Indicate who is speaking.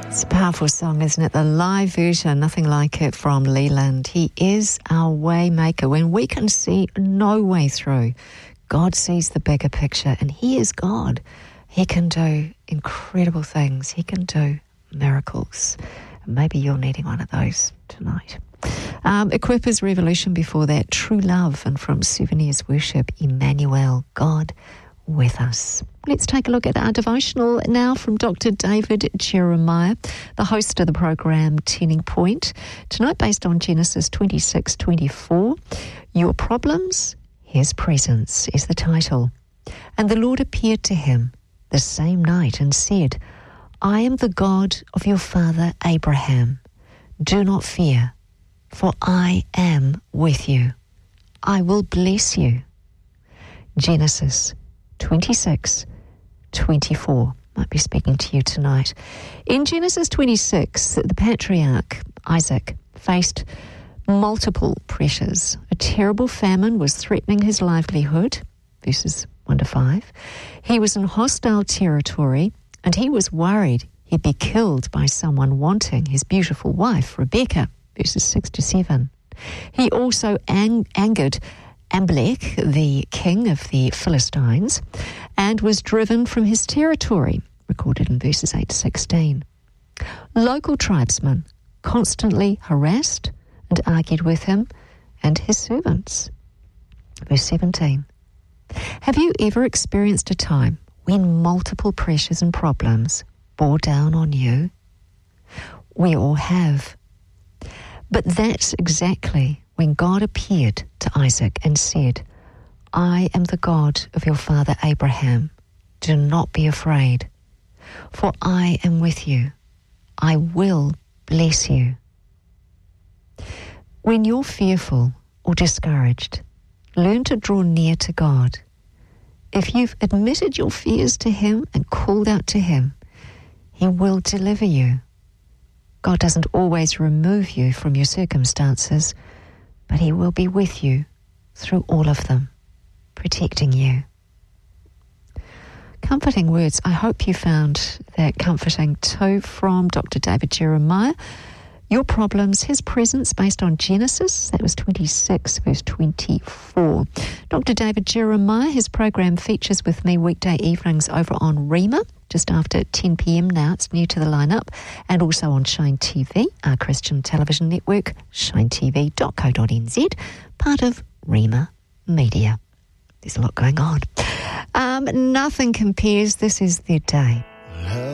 Speaker 1: It's a powerful song, isn't it? The live version, nothing like it, from Leland. He is our way maker. When we can see no way through, God sees the bigger picture, and He is God. He can do incredible things. He can do miracles. Maybe you're needing one of those tonight. Equippers Revolution before that, True Love, and from Souvenirs Worship, Emmanuel, God with us. Let's take a look at our devotional now from Dr. David Jeremiah, the host of the program Turning Point. Tonight, based on Genesis 26:24, Your Problems, His Presence is the title. And the Lord appeared to him the same night and said, I am the God of your father Abraham. Do not fear, for I am with you. I will bless you. Genesis 26:24 might be speaking to you tonight. In Genesis 26, the patriarch Isaac faced multiple pressures. A terrible famine was threatening his livelihood, verses 1-5. He was in hostile territory, and he was worried he'd be killed by someone wanting his beautiful wife, Rebecca, verses 6-7. He also angered Amalek, the king of the Philistines, and was driven from his territory, recorded in verses 8-16. Local tribesmen constantly harassed and argued with him and his servants. Verse 17. Have you ever experienced a time when multiple pressures and problems bore down on you? We all have. But that's exactly when God appeared to Isaac and said, I am the God of your father Abraham. Do not be afraid, for I am with you. I will bless you. When you're fearful or discouraged, learn to draw near to God. If you've admitted your fears to Him and called out to Him, He will deliver you. God doesn't always remove you from your circumstances, but He will be with you through all of them, protecting you. Comforting words. I hope you found that comforting too, from Dr. David Jeremiah. Your Problems, His Presence, based on Genesis. That was 26, verse 24. Dr. David Jeremiah, his program features with me weekday evenings over on Rima, just after 10 p.m. now. It's new to the lineup. And also on Shine TV, our Christian television network, shinetv.co.nz, part of Rima Media. There's a lot going on. Nothing compares. This is their day.